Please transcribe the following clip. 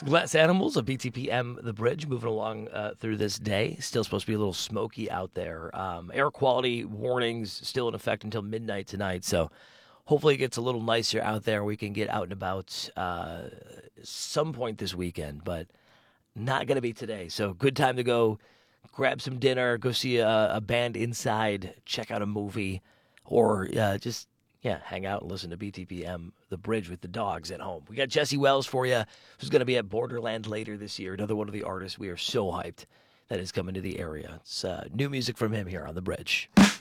Glass Animals of BTPM The Bridge moving along through this day. Still supposed to be a little smoky out there. Air quality warnings still in effect until midnight tonight. So hopefully it gets a little nicer out there. We can get out and about some point this weekend, but not going to be today. So good time to go grab some dinner, go see a band inside, check out a movie, or just hang out and listen to BTPM The Bridge with the dogs at home. We got Jesse Wells for you, who's going to be at Borderland later this year. Another one of the artists we are so hyped that is coming to the area. It's new music from him here on The Bridge.